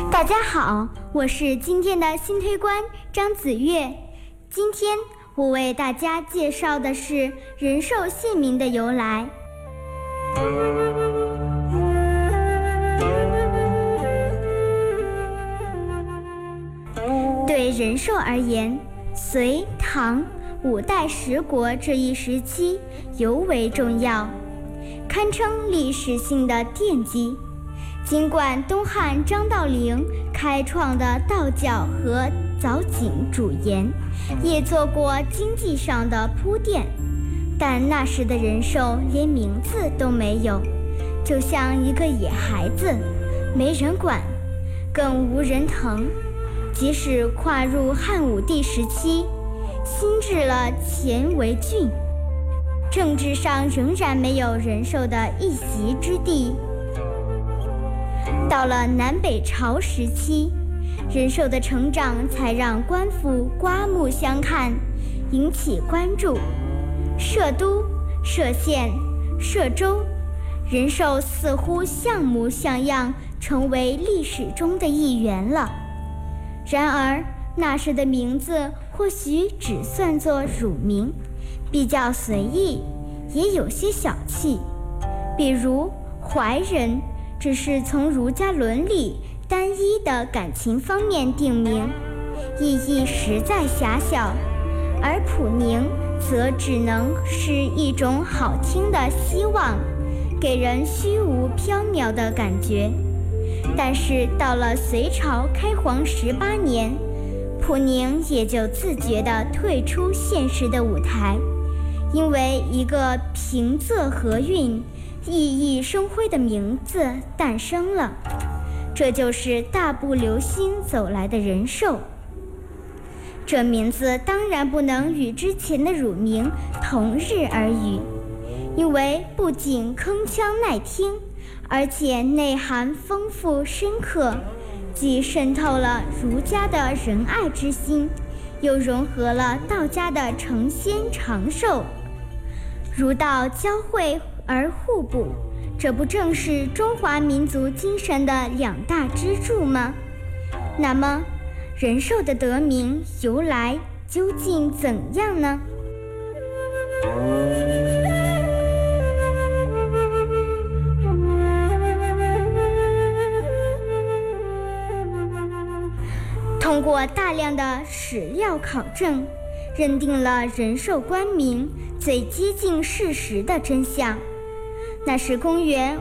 大家好，我是今天的新推官张子月。今天我为大家介绍的是仁寿县名的由来。对仁寿而言，隋、唐、五代十国这一时期尤为重要，堪称历史性的奠基。尽管东汉张道陵开创的道教和藻井主盐也做过经济上的铺垫，但那时的仁寿连名字都没有，就像一个野孩子，没人管，更无人疼。即使跨入汉武帝时期，新置了乾为郡，政治上仍然没有仁寿的一席之地。到了南北朝时期，仁寿的成长才让官府刮目相看，引起关注。设都、设县、设州，仁寿似乎像模像样，成为历史中的一员了。然而那时的名字或许只算作乳名，比较随意，也有些小气。比如怀仁只是从儒家伦理单一的感情方面定名，意义实在狭小，而普宁则只能是一种好听的希望，给人虚无缥缈的感觉。但是到了隋朝开皇18年，普宁也就自觉地退出现实的舞台，因为一个平仄合韵、熠熠生辉的名字诞生了，这就是大步流星走来的仁寿。这名字当然不能与之前的乳名同日而语，因为不仅铿锵耐听，而且内涵丰富深刻，既渗透了儒家的仁爱之心，又融合了道家的成仙长寿。儒道交汇而互补，这不正是中华民族精神的两大支柱吗？那么仁寿的得名由来究竟怎样呢？通过大量的史料考证，认定了仁寿官名最接近事实的真相。那是公元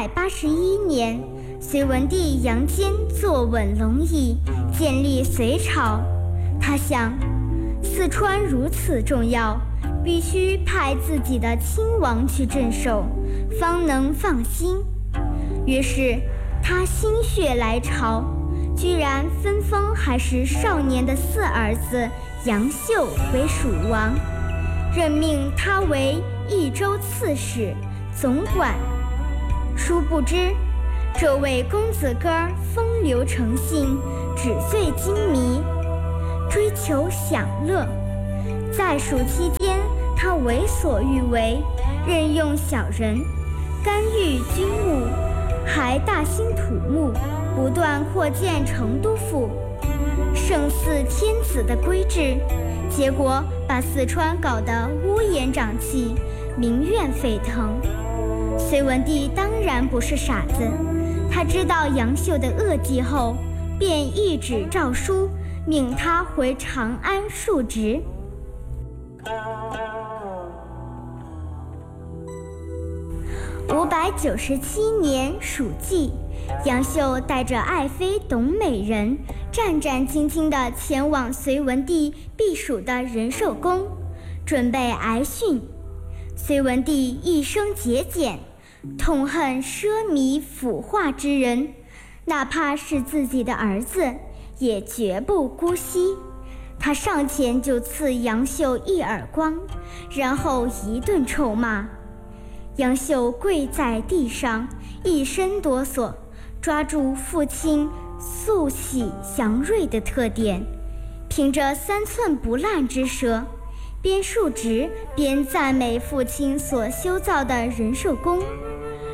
581年，隋文帝杨坚坐稳龙椅，建立隋朝。他想，四川如此重要，必须派自己的亲王去镇守，方能放心。于是他心血来潮，居然分封还是少年的四儿子杨秀为蜀王，任命他为益州刺史，总管。殊不知，这位公子哥儿风流成性，纸醉金迷，追求享乐。在蜀期间，他为所欲为，任用小人，干预军务，还大兴土木，不断扩建成都府，胜似天子的规制。结果把四川搞得乌烟瘴气，民怨沸腾。隋文帝当然不是傻子，他知道杨秀的恶计后，便一纸诏书命他回长安述职。597年蜀季，杨秀带着爱妃董美人，战战兢兢地前往隋文帝避暑的仁寿宫，准备挨训。隋文帝一生节俭，痛恨奢靡腐化之人，哪怕是自己的儿子，也绝不姑息。他上前就刺杨秀一耳光，然后一顿臭骂。杨秀跪在地上，一身哆嗦，抓住父亲素喜祥瑞的特点，凭着3寸不烂之舌，边述职边赞美父亲所修造的仁寿宫。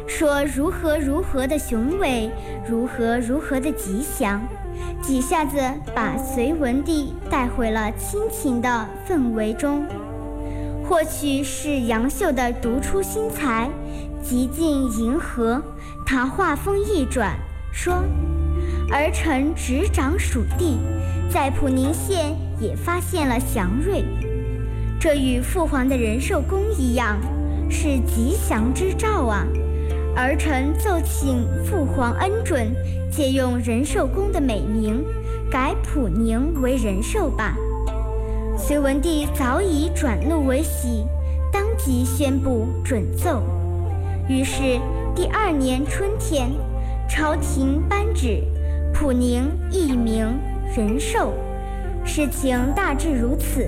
说如何的雄伟，如何的吉祥，几下子把隋文帝带回了亲情的氛围中。或许是杨秀的独出心裁，极尽迎合，他话锋一转，说儿臣执掌蜀地，在普宁县也发现了祥瑞，这与父皇的仁寿宫一样，是吉祥之兆啊！儿臣奏请父皇恩准，借用仁寿宫的美名，改普宁为仁寿吧。隋文帝早已转怒为喜，当即宣布准奏。于是第2年春天，朝廷颁旨，普宁易名仁寿。事情大致如此。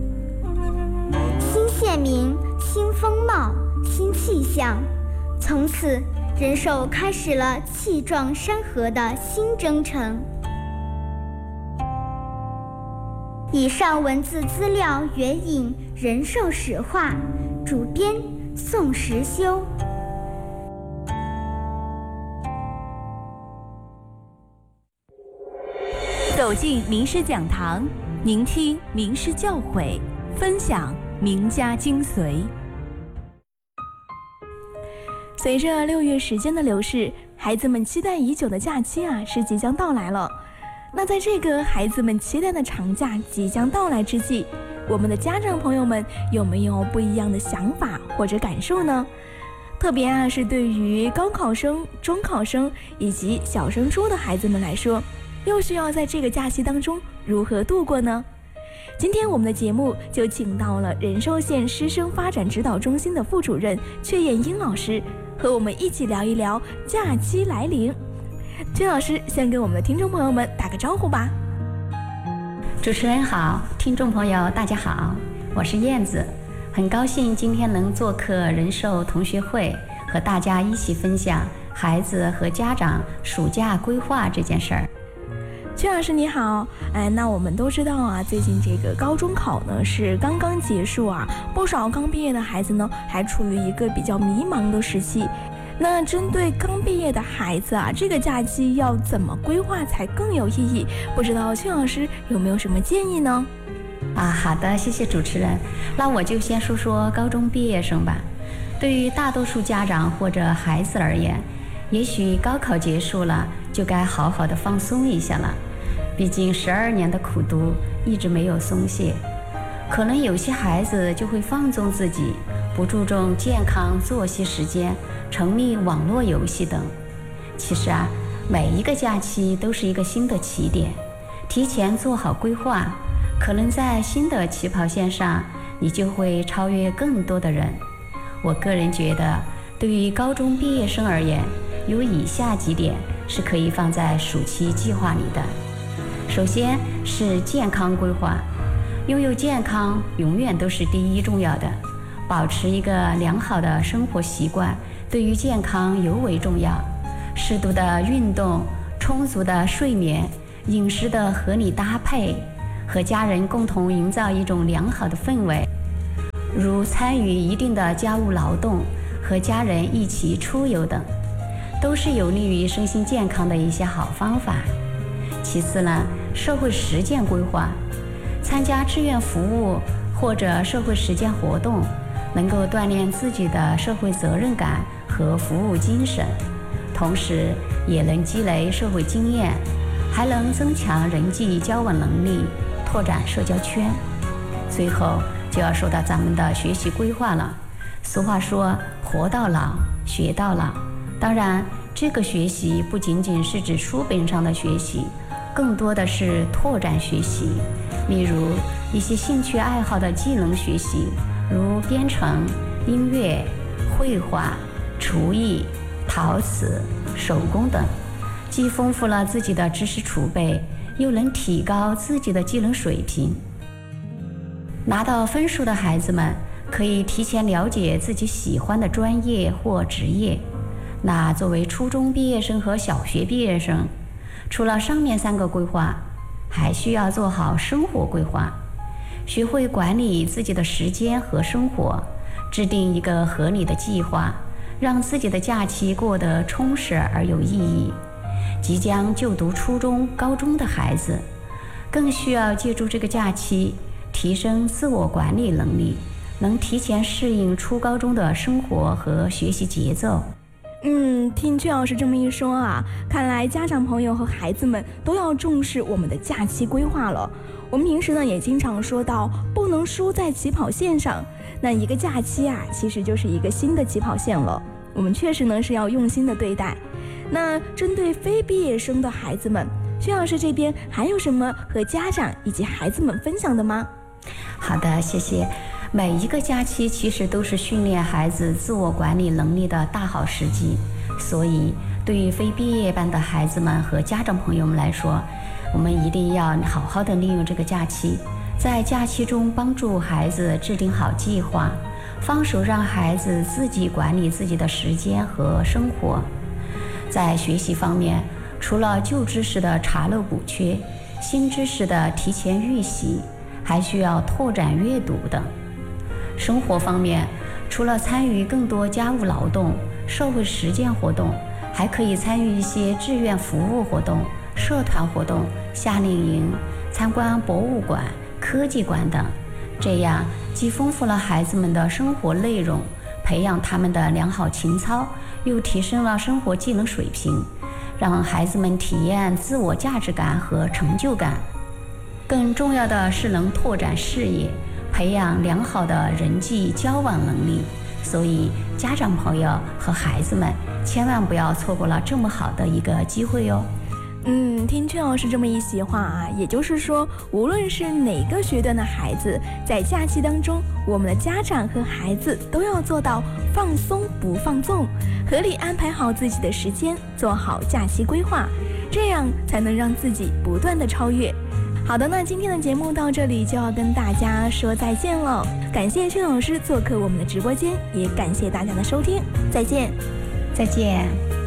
新县名，新风貌，新气象，从此仁寿开始了气壮山河的新征程。以上文字资料援引《仁寿史话》，主编宋时修。 走进名师讲堂，聆听名师教诲，分享名家精髓。随着6月时间的流逝，孩子们期待已久的假期是即将到来了。那在这个孩子们期待的长假即将到来之际，我们的家长朋友们有没有不一样的想法或者感受呢？特别是对于高考生、中考生以及小升初的孩子们来说，又需要在这个假期当中如何度过呢？今天我们的节目就请到了仁寿县师生发展指导中心的副主任阙艳英老师，和我们一起聊一聊假期来临。阙老师先跟我们的听众朋友们打个招呼吧。 主持人好，听众朋友大家好，我是燕子，很高兴今天能做客仁寿同学会，和大家一起分享孩子和家长暑假规划这件事儿。 阙老师你好，那我们都知道最近这个高中考呢是刚刚结束不少刚毕业的孩子呢还处于一个比较迷茫的时期。那针对刚毕业的孩子这个假期要怎么规划才更有意义？不知道阙老师有没有什么建议呢？ 好的，谢谢主持人。那我就先说说高中毕业生吧。对于大多数家长或者孩子而言，也许高考结束了，就该好好的放松一下了。毕竟12年的苦读一直没有松懈，可能有些孩子就会放纵自己，不注重健康作息时间，沉迷网络游戏等。其实每一个假期都是一个新的起点，提前做好规划，可能在新的起跑线上，你就会超越更多的人。我个人觉得，对于高中毕业生而言，有以下几点是可以放在暑期计划里的。首先是健康规划，拥有健康永远都是第一重要的，保持一个良好的生活习惯对于健康尤为重要。适度的运动，充足的睡眠，饮食的合理搭配，和家人共同营造一种良好的氛围，如参与一定的家务劳动，和家人一起出游等，都是有利于身心健康的一些好方法。其次呢，社会实践规划，参加志愿服务或者社会实践活动，能够锻炼自己的社会责任感和服务精神，同时也能积累社会经验，还能增强人际交往能力，拓展社交圈。最后就要说到咱们的学习规划了。俗话说，活到老，学到老。当然，这个学习不仅仅是指书本上的学习，更多的是拓展学习，例如一些兴趣爱好的技能学习，如编程、音乐、绘画、厨艺、陶瓷、手工等，既丰富了自己的知识储备，又能提高自己的技能水平。拿到分数的孩子们可以提前了解自己喜欢的专业或职业。那作为初中毕业生和小学毕业生，除了上面3个规划，还需要做好生活规划，学会管理自己的时间和生活，制定一个合理的计划， 让自己的假期过得充实而有意义。即将就读初中、高中的孩子，更需要借助这个假期提升自我管理能力，能提前适应初高中的生活和学习节奏。 听阙老师这么一说啊，看来家长朋友和孩子们都要重视我们的假期规划了。我们平时呢也经常说到不能输在起跑线上，那一个假期啊其实就是一个新的起跑线了，我们确实呢是要用心的对待。那针对非毕业生的孩子们，阙老师这边还有什么和家长以及孩子们分享的吗？ 好的，谢谢。每一个假期其实都是训练孩子自我管理能力的大好时机，所以对于非毕业班的孩子们和家长朋友们来说，我们一定要好好的利用这个假期，在假期中帮助孩子制定好计划，放手让孩子自己管理自己的时间和生活。在学习方面，除了旧知识的查漏补缺，新知识的提前预习，还需要拓展阅读等。生活方面，除了参与更多家务劳动、社会实践活动，还可以参与一些志愿服务活动、社团活动、夏令营、参观博物馆、科技馆等。这样既丰富了孩子们的生活内容，培养他们的良好情操，又提升了生活技能水平，让孩子们体验自我价值感和成就感。更重要的是能拓展视野，培养良好的人际交往能力。所以家长朋友和孩子们千万不要错过了这么好的一个机会哟。 听阙老师这么一席话啊，也就是说，无论是哪个学段的孩子，在假期当中，我们的家长和孩子都要做到放松不放纵，合理安排好自己的时间，做好假期规划，这样才能让自己不断的超越。好的，那今天的节目到这里就要跟大家说再见了，感谢阙老师做客我们的直播间，也感谢大家的收听，再见。 再见。